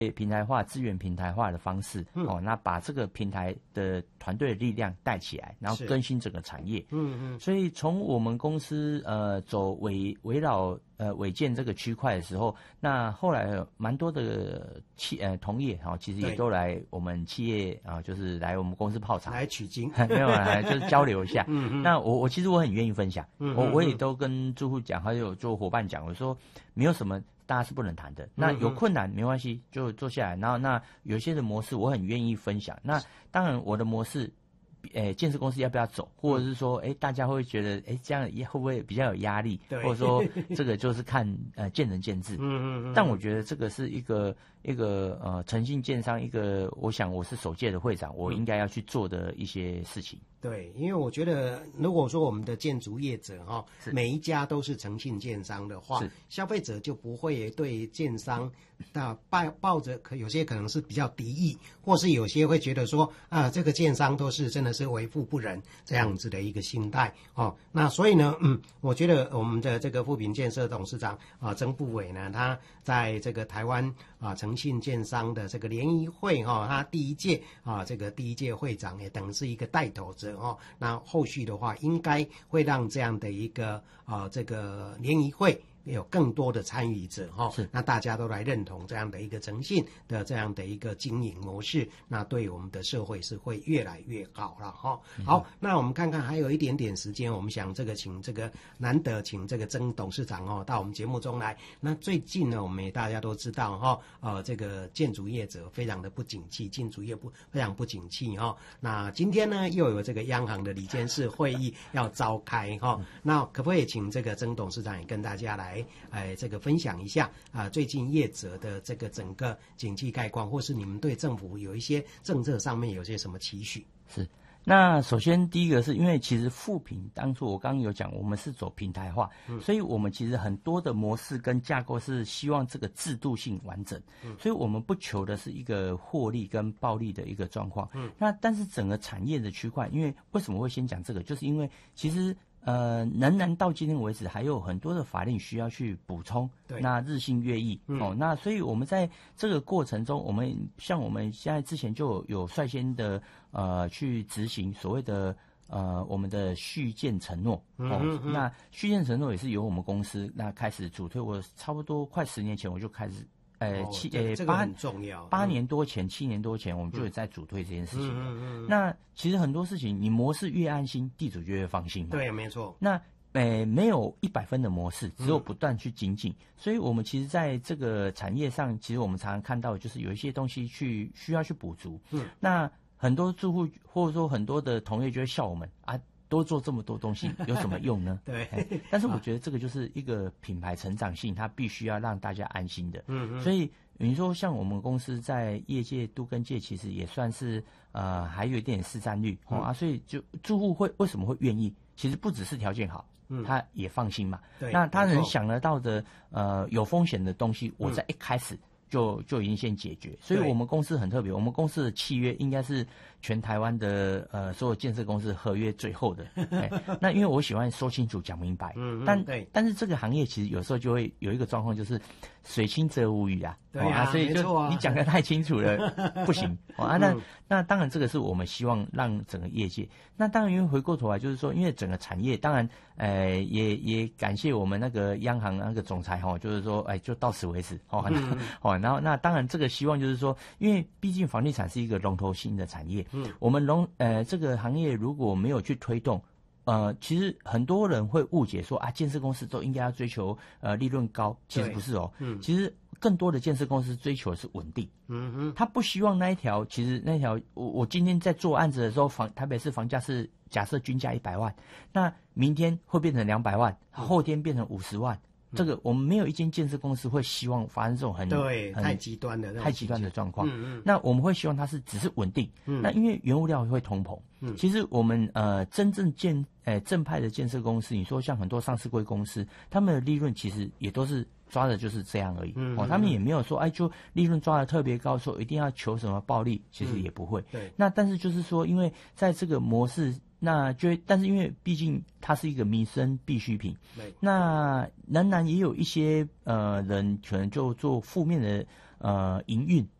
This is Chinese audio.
平台化、资源平台化的方式，那把这个平台的团队的力量带起来，然后更新整个产业。所以从我们公司走围绕违建这个区块的时候，那后来蛮多的同业其实也都来我们企业就是来我们公司泡茶， 来取经， 没有啦，就是交流一下。那我其实我很愿意分享，我也都跟住户讲，还有做伙伴讲，我说没有什么大家是不能谈的，那有困难没关系，就坐下来。然后那有些的模式我很愿意分享。那当然我的模式，建设公司要不要走，或者是说，大家会觉得，这样会不会比较有压力，或者说这个就是看见仁见智。但我觉得这个是一个诚信建商我想我是首届的会长，我应该要去做的一些事情。 对，因为我觉得，如果说我们的建筑业者每一家都是诚信建商的话，消费者就不会对建商抱着有些可能是比较敌意，或是有些会觉得说这个建商都是真的是为富不仁这样子的一个心态那所以呢，我觉得我们的这个富平建设董事长曾富伟呢，他在这个台湾诚信建商的这个联谊会他第一届会长也等于是一个带头者那后续的话应该会让这样的一个这个联谊会有更多的参与者那大家都来认同这样的一个诚信的这样的一个经营模式，那对我们的社会是会越来越好了好，那我们看看还有一点点时间，我们想请这个难得请这个曾董事长到我们节目中来。那最近呢，我们也大家都知道这个建筑业者非常的不景气，建筑业非常不景气那今天呢又有这个央行的理监事会议要召开那可不可以请这个曾董事长也跟大家来这个分享一下最近业者的这个整个景气概况，或是你们对政府有一些政策上面有些什么期许？ 是。那首先第一个是因为其实富平当初我刚刚有讲，我们是走平台化，所以我们其实很多的模式跟架构是希望这个制度性完整，所以我们不求的是一个获利跟暴利的一个状况。那但是整个产业的区块，因为为什么会先讲这个，就是因为其实仍然到今天为止还有很多的法令需要去补充，那日新月异那所以我们在这个过程中，我们现在之前就有率先的去执行所谓的我们的续建承诺那续建承诺也是由我们公司那开始主推，我差不多快10年前我就开始这个很重要 ，7年多前我们就有在主推这件事情那其实很多事情你模式越安心，地主就越放心嘛。 对，没错。 那没有100分的模式，只有不断去精进所以我们其实在这个产业上，其实我们常常看到就是有一些东西需要去补足那很多住户或者说很多的同业就会笑我们多做这么多东西有什么用呢？ 对但是我觉得这个就是一个品牌成长性，它必须要让大家安心的所以你说像我们公司在业界都更界其实也算是还有一点市占率所以就住户为什么会愿意，其实不只是条件好他也放心嘛那他能想得到的有风险的东西我在一开始就已经先解决，所以我们公司很特别，我们公司的契约应该是全台湾的所有建设公司合约最后的那因为我喜欢说清楚讲明白但是这个行业其实有时候就会有一个状况，就是水清则无鱼所以就你讲得太清楚了不行那当然这个是我们希望让整个业界，那当然因为回过头来就是说，因为整个产业当然也感谢我们那个央行那个总裁就是说就到此为止然后那当然这个希望就是说，因为毕竟房地产是一个龙头性的产业我们这个行业如果没有去推动其实很多人会误解说建设公司都应该要追求利润高，其实不是其实更多的建设公司追求的是稳定他不希望其实那条我今天在做案子的时候台北市房价是假设均价100万，那明天会变成200万后天变成50万这个我们没有一间建设公司会希望发生这种太极端的状况那我们会希望它只是稳定那因为原物料会通膨其实我们真正正派的建设公司，你说像很多上市柜公司，他们的利润其实也都是抓的就是这样而已他们也没有说就利润抓的特别高，说一定要求什么暴利，其实也不会那但是就是说因为在这个模式那但是因为毕竟它是一个民生必需品，那仍然也有一些人可能就做负面的营运